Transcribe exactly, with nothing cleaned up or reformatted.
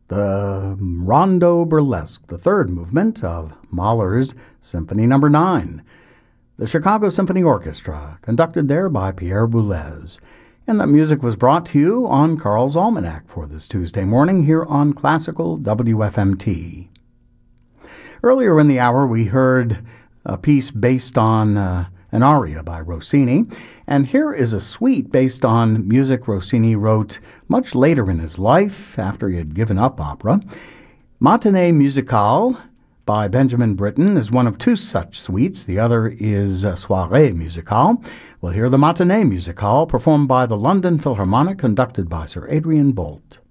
the Rondo Burlesque, the third movement of Mahler's Symphony Number nine. The Chicago Symphony Orchestra, conducted there by Pierre Boulez. And that music was brought to you on Carl's Almanac for this Tuesday morning here on Classical W F M T. Earlier in the hour, we heard a piece based on uh, an aria by Rossini, and here is a suite based on music Rossini wrote much later in his life, after he had given up opera. Matinée Musicale by Benjamin Britten is one of two such suites. The other is uh, Soirée Musicale. We'll hear the Matinée Musicale performed by the London Philharmonic, conducted by Sir Adrian Boult.